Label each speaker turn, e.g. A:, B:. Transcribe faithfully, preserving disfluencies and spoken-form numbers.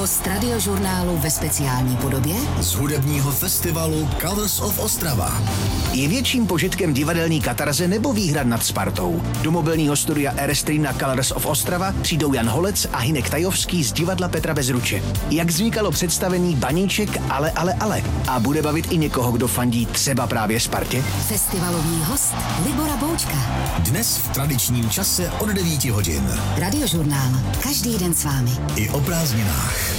A: host Radiožurnálu ve speciální podobě
B: z hudebního festivalu Colors of Ostrava.
C: Je větším požitkem divadelní katarze nebo výhrad nad Spartou? Do mobilního studia Airstream na Colors of Ostrava přijdou Jan Holec a Hynek Tajovský z divadla Petra Bezruče. Jak vznikalo představení Baníček ale, ale, ale? A bude bavit i někoho, kdo fandí třeba právě Spartě?
A: festivalový host Libora Boučka.
B: Dnes v tradičním čase od devíti hodin.
A: Radiožurnál. Každý den s vámi.
B: I o prázdninách.